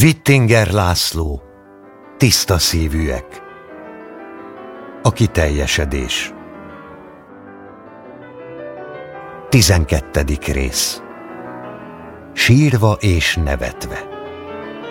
Wittinger László, Tiszta szívűek. A kiteljesedés. 12. rész. Sírva és nevetve.